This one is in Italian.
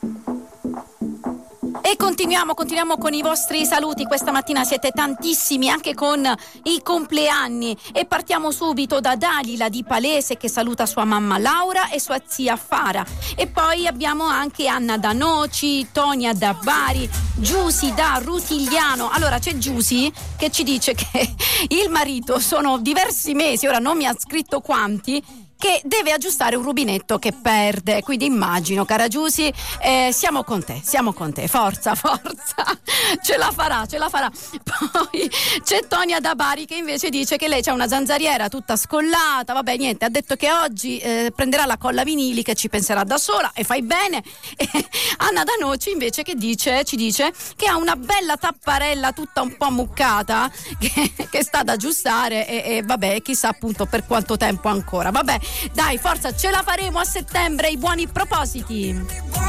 E continuiamo con i vostri saluti. Questa mattina siete tantissimi, anche con i compleanni, e partiamo subito da Dalila di Palese, che saluta sua mamma Laura e sua zia Fara, e poi abbiamo anche Anna da Noci, Tonia da Bari, Giusy da Rutigliano. Allora c'è Giusy che ci dice che il marito sono diversi mesi, ora non mi ha scritto quanti, che deve aggiustare un rubinetto che perde, quindi immagino, cara Giusy, siamo con te, forza, ce la farà. Poi c'è Tonia da Bari che invece dice che lei c'ha una zanzariera tutta scollata, vabbè niente, ha detto che oggi prenderà la colla vinilica e ci penserà da sola, e fai bene. E Anna da Noci invece ci dice che ha una bella tapparella tutta un po' muccata che sta ad aggiustare, e vabbè, chissà appunto per quanto tempo ancora. Vabbè, dai, forza, ce la faremo a settembre, i buoni propositi.